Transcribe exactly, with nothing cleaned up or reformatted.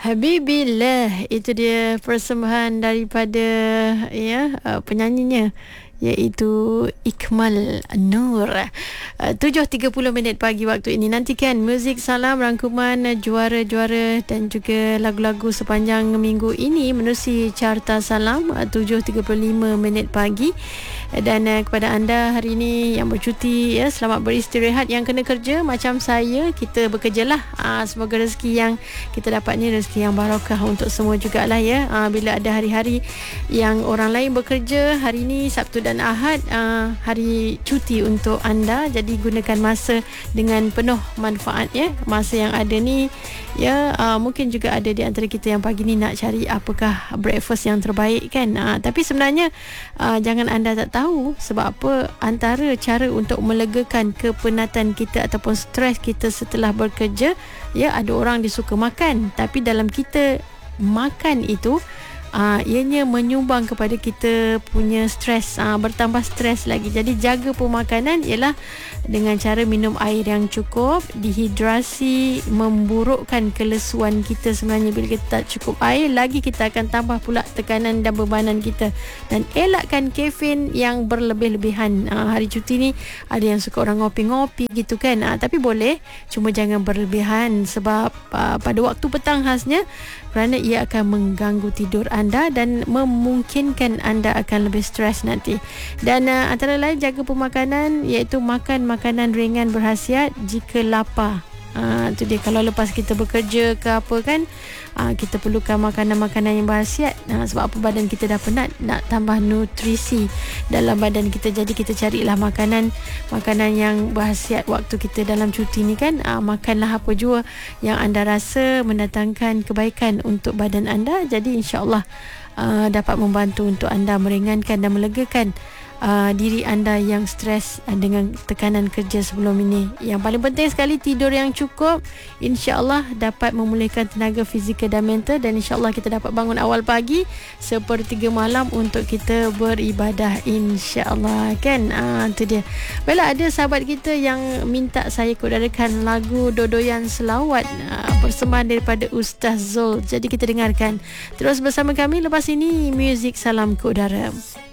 Habibillah, itu dia persembahan daripada ya uh, penyanyinya, iaitu Ikmal Nur. uh, tujuh tiga puluh minit pagi waktu ini. Nantikan Muzik Salam, rangkuman uh, juara-juara dan juga lagu-lagu sepanjang minggu ini menerusi Carta Salam uh, tujuh tiga puluh lima minit pagi. Dan uh, kepada anda hari ini yang bercuti, ya, selamat beristirahat. Yang kena kerja macam saya, kita bekerjalah. uh, Semoga rezeki yang kita dapat ni rezeki yang barakah untuk semua jugalah, ya. uh, Bila ada hari-hari yang orang lain bekerja, hari ini Sabtu dan Ahad, uh, hari cuti untuk anda. Jadi gunakan masa dengan penuh manfaat, ya. Masa yang ada ni, ya, uh, mungkin juga ada di antara kita yang pagi ni nak cari apakah breakfast yang terbaik, kan. uh, Tapi sebenarnya uh, jangan anda tak tahu sebab apa. Antara cara untuk melegakan kepenatan kita ataupun stres kita setelah bekerja, ya, ada orang dia suka makan, tapi dalam kita makan itu, Uh, ianya menyumbang kepada kita punya stres, uh, bertambah stres lagi. Jadi jaga pemakanan ialah dengan cara minum air yang cukup. Dehidrasi memburukkan kelesuan kita sebenarnya. Bila kita tak cukup air lagi, kita akan tambah pula tekanan dan bebanan kita. Dan elakkan kafein yang berlebih-lebihan. uh, Hari cuti ni ada yang suka orang ngopi-ngopi gitu, kan. uh, Tapi boleh, cuma jangan berlebihan. Sebab uh, pada waktu petang khasnya, kerana ia akan mengganggu tidur anda dan memungkinkan anda akan lebih stres nanti. Dan uh, antara lain jaga pemakanan, iaitu makan makanan ringan berkhasiat jika lapar. Uh, itu dia, kalau lepas kita bekerja ke apa, kan, uh, kita perlukan makanan-makanan yang berkhasiat. uh, Sebab apa, badan kita dah penat, nak tambah nutrisi dalam badan kita. Jadi kita carilah makanan Makanan yang berkhasiat waktu kita dalam cuti ni, kan. uh, Makanlah apa jua yang anda rasa mendatangkan kebaikan untuk badan anda. Jadi insyaAllah uh, dapat membantu untuk anda meringankan dan melegakan Uh, diri anda yang stres uh, dengan tekanan kerja sebelum ini. Yang paling penting sekali, tidur yang cukup, insya-Allah dapat memulihkan tenaga fizikal dan mental. Dan insya-Allah kita dapat bangun awal pagi sepertiga malam untuk kita beribadah, insya-Allah, kan. Ah, itu dia. Baiklah, ada sahabat kita yang minta saya kudarkan lagu Dodoyan Selawat, uh, persembahan daripada Ustaz Zul. Jadi kita dengarkan terus bersama kami lepas ini Muzik Salam ke Udara.